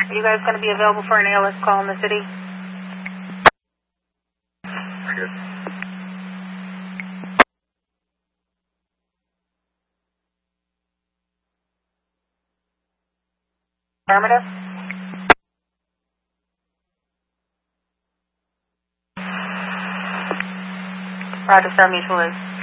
Are you guys going to be available for an ALS call in the city? Good. Affirmative. Roger, Star Mutual is.